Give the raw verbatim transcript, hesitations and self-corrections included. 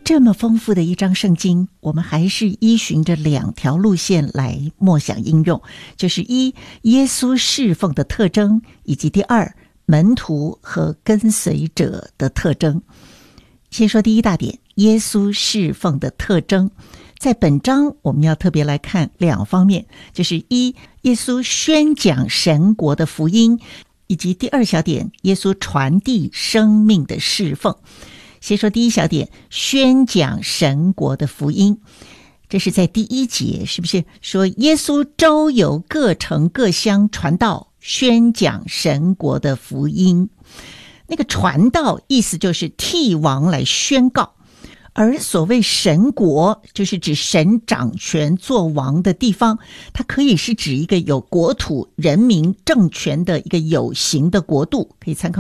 这么丰富的一章圣经，我们还是依循着两条路线来默想应用，就是一，耶稣侍奉的特征，以及第二，门徒和跟随者的特征。先说第一大点，耶稣侍奉的特征。在本章我们要特别来看两方面，就是一，耶稣宣讲神国的福音，以及第二小点，耶稣传递生命的侍奉。先说第一小点，宣讲神国的福音。这是在第一节，是不是说耶稣周游各城各乡传道，宣讲神国的福音？那个传道意思就是替王来宣告，而所谓神国就是指神掌权做王的地方，它可以是指一个有国土、人民、政权的一个有形的国度，可以参考